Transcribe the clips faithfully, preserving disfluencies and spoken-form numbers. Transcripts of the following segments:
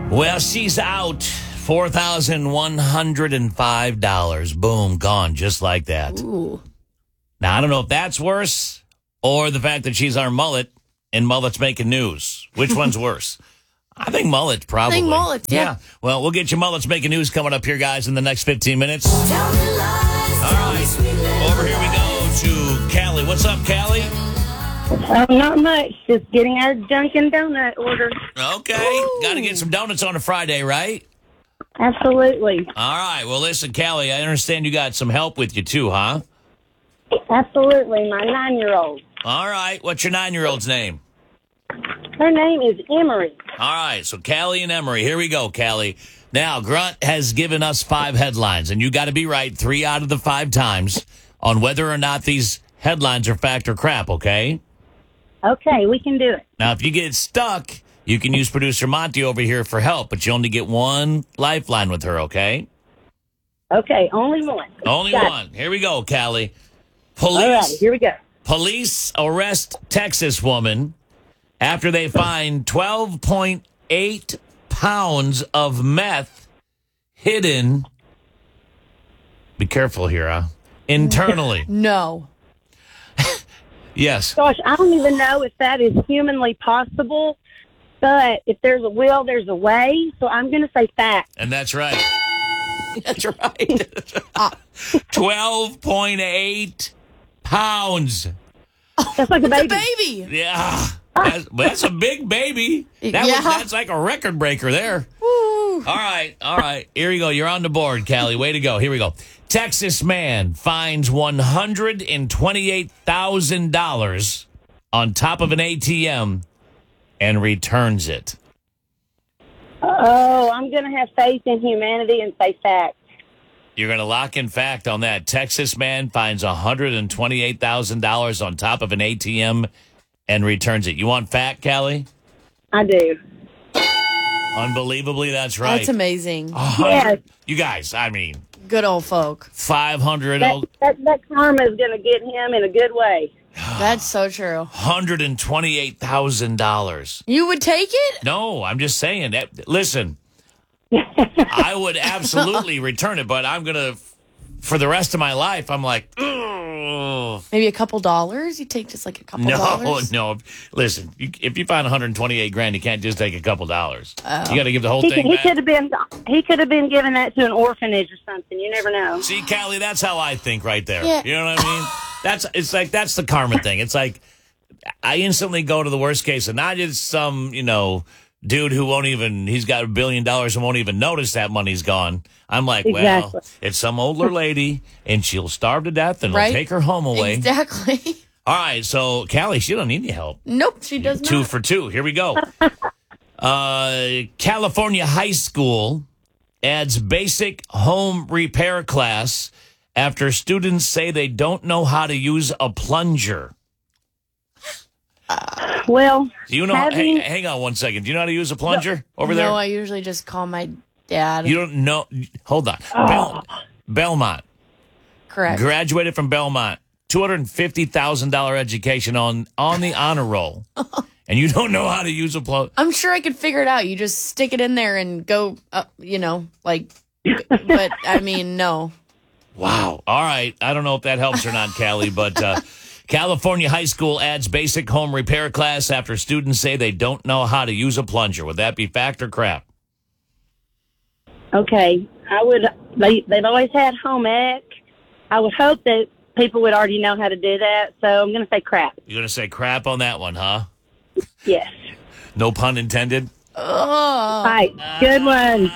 Well, she's out. four thousand one hundred five dollars. Boom, gone just like that. Ooh. Now, I don't know if that's worse or the fact that she's our mullet and mullet's making news. Which one's worse? I think mullet, probably. I think mullet, yeah. yeah. Well, we'll get you mullets making news coming up here, guys, in the next fifteen minutes. All right. Over here we go to Callie. What's up, Callie? Oh, not much. Just getting our Dunkin' Donut order. Okay. Got to get some donuts on a Friday, right? Absolutely. All right. Well, listen, Callie, I understand you got some help with you, too, huh? Absolutely. My nine-year-old. All right. What's your nine-year-old's name? Her name is Emery. All right. So, Callie and Emery. Here we go, Callie. Now, Grunt has given us five headlines, and you got to be right three out of the five times on whether or not these headlines are fact or crap, okay? Okay, we can do it. Now, if you get stuck, you can use producer Monty over here for help, but you only get one lifeline with her, okay? Okay, only one. Only Got one. Here we go, Callie. All right, Police, here we go. police arrest Texas woman after they find twelve point eight pounds of meth hidden. Be careful here, huh? Internally. No. Yes. Gosh, I don't even know if that is humanly possible, but if there's a will, there's a way. So I'm going to say fact. And that's right. That's right. twelve point eight pounds. That's like a It's a baby. baby. Yeah. That's, that's a big baby. That Yeah. was, that's like a record breaker there. Woo. All right. All right. Here you go. You're on the board, Callie. Way to go. Here we go. Texas man finds one hundred twenty-eight thousand dollars on top of an A T M and returns it. Oh, I'm going to have faith in humanity and say fact. You're going to lock in fact on that. Texas man finds one hundred twenty-eight thousand dollars on top of an A T M and returns it. You want fact, Callie? I do. Unbelievably, that's right. That's amazing. Yes. You guys, I mean, Good old folk. five hundred That, that, that karma is going to get him in a good way. That's so true. one hundred twenty-eight thousand dollars. You would take it? No, I'm just saying that. Listen, I would absolutely return it, but I'm going to, for the rest of my life, I'm like, ugh. Maybe a couple dollars? You take just like a couple No, dollars? no. Listen, you, if you find one hundred twenty-eight grand, you can't just take a couple dollars. Oh. You got to give the whole He, thing he back. could have been he could have been giving that to an orphanage or something. You never know. See, Callie, that's how I think right there. Yeah. You know what I mean? That's it's like that's the karma thing. It's like I instantly go to the worst case, and not just some you know dude who won't even he's got a billion dollars and won't even notice that money's gone. I'm like, Exactly. well, it's some older lady, and she'll starve to death, and Right? we'll take her home away. Exactly. All right, so Callie, she don't need any help. Nope, she does Two not. for two. Here we go. uh, California high school adds basic home repair class after students say they don't know how to use a plunger. Well, Do you know? having, Hey, hang on one second. Do you know how to use a plunger over no, there? I usually just call my dad. You don't know? Hold on. Bel- Belmont Correct. graduated from Belmont, two hundred fifty thousand dollar education on on the honor roll, and you don't know how to use a plug. I'm sure I could figure it out. You just stick it in there and go, uh, you know, like, but I mean, no. Wow. All right. I don't know if that helps or not, Callie, but uh, California high school adds basic home repair class after students say they don't know how to use a plunger. Would that be fact or crap? okay, I would. They they've always had home ec. I would hope that people would already know how to do that. So I'm going to say crap. You're going to say crap on that one, huh? Yes. No pun intended? Oh. All right. Good one.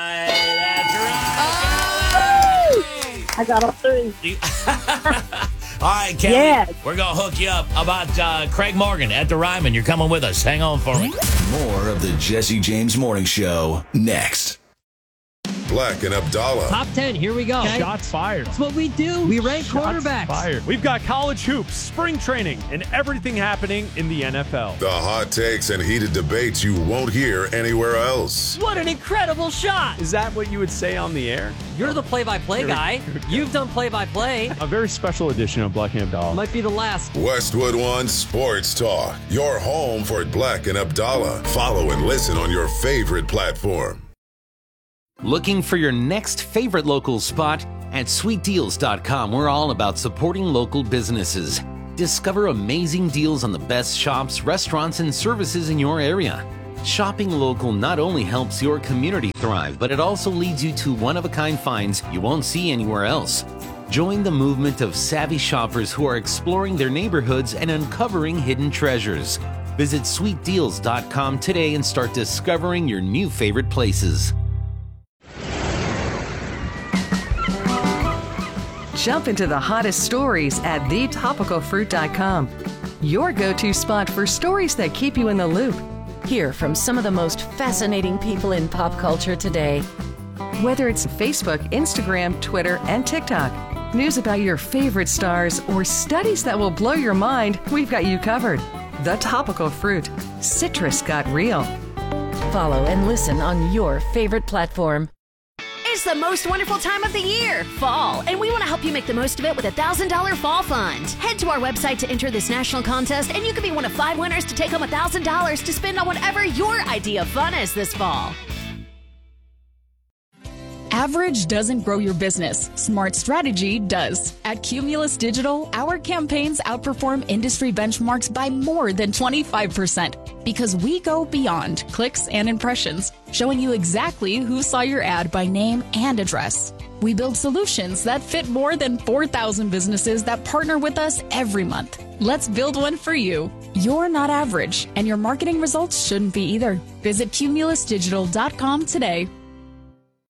I got all three. All right, Kelly. Yes. We're going to hook you up about uh, Craig Morgan at the Ryman. You're coming with us. Hang on for me. More of the Jesse James Morning Show next. Black and Abdallah. Top ten, here we go. Okay. Shots fired. That's what we do. We rank Shots quarterbacks. fired. We've got college hoops, spring training, and everything happening in the N F L. The hot takes and heated debates you won't hear anywhere else. What an incredible shot. Is that what you would say on the air? You're the play-by-play guy. You've done play-by-play. A very special edition of Black and Abdallah. Might be the last. Westwood One Sports Talk. Your home for Black and Abdallah. Follow and listen on your favorite platform. Looking for your next favorite local spot? At sweet deals dot com, we're all about supporting local businesses. Discover amazing deals on the best shops, restaurants, and services in your area. Shopping local not only helps your community thrive, but it also leads you to one-of-a-kind finds you won't see anywhere else. Join the movement of savvy shoppers who are exploring their neighborhoods and uncovering hidden treasures. Visit sweet deals dot com today and start discovering your new favorite places. Jump into the hottest stories at the topical fruit dot com. Your go-to spot for stories that keep you in the loop. Hear from some of the most fascinating people in pop culture today. Whether it's Facebook, Instagram, Twitter, and TikTok, news about your favorite stars, or studies that will blow your mind, we've got you covered. The Topical Fruit. Citrus got real. Follow and listen on your favorite platform. It's the most wonderful time of the year, fall, and we want to help you make the most of it with a one thousand dollars Fall Fund. Head to our website to enter this national contest, and you could be one of five winners to take home one thousand dollars to spend on whatever your idea of fun is this fall. Average doesn't grow your business. Smart strategy does. At Cumulus Digital, our campaigns outperform industry benchmarks by more than twenty-five percent because we go beyond clicks and impressions, showing you exactly who saw your ad by name and address. We build solutions that fit more than four thousand businesses that partner with us every month. Let's build one for you. You're not average, and your marketing results shouldn't be either. Visit cumulus digital dot com today.